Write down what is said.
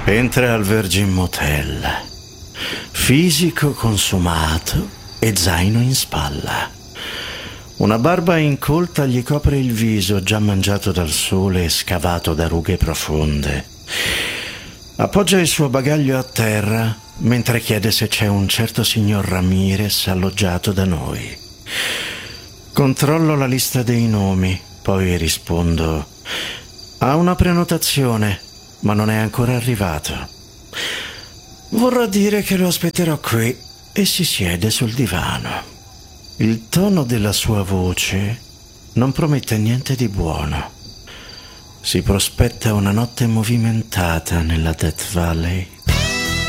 Entra al Virgin Motel, fisico consumato e zaino in spalla. Una barba incolta gli copre il viso, già mangiato dal sole e scavato da rughe profonde. Appoggia il suo bagaglio a terra mentre chiede se c'è un certo signor Ramirez alloggiato da noi. Controllo la lista dei nomi, poi rispondo: ha una prenotazione, ma non è ancora arrivato. Vorrà dire che lo aspetterò qui, e si siede sul divano. Il tono della sua voce non promette niente di buono. Si prospetta una notte movimentata nella Death Valley.